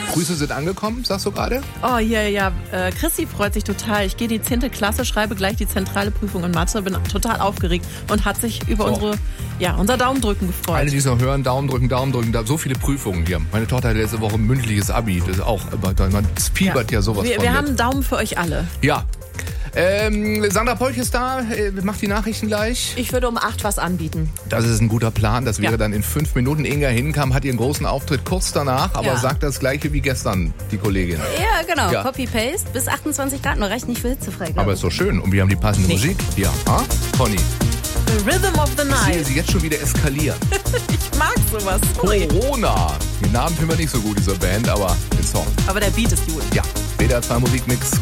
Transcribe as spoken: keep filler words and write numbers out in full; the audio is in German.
Grüße sind angekommen, sagst du gerade? Oh, ja, ja. Äh, Chrissy freut sich total. Ich gehe in die zehnte Klasse, schreibe gleich die zentrale Prüfung in Mathe, bin total aufgeregt und hat sich über So. unsere, ja, unser Daumendrücken gefreut. Alle, die es noch hören, Daumen drücken, Daumen drücken. Da so viele Prüfungen hier. Meine Tochter hat letzte Woche ein mündliches Abi. Das ist auch, man fiebert ja, sowas wir, von wir mit. haben einen Daumen für euch alle. Ja. Ähm, Sandra Polch ist da, äh, macht die Nachrichten gleich. Ich würde um acht was anbieten. Das ist ein guter Plan. Das wäre Ja. dann in fünf Minuten. Inga Hinkam hat ihren großen Auftritt kurz danach, aber Ja. sagt das Gleiche wie gestern, die Kollegin. Ja, genau. Ja. Copy-Paste bis achtundzwanzig Grad. Nur reicht nicht für hitzefrei, glaube Aber ich. ist doch schön. Und wir haben die passende Nee. Musik. Ja, ha? Conny, The Rhythm of the ich sehe Night. sie jetzt schon wieder eskalieren. Ich mag sowas. Sorry. Corona. Den Namen finden wir nicht so gut, dieser Band, aber den Song. Aber der Beat ist gut. Ja, W D R zwei Musikmix.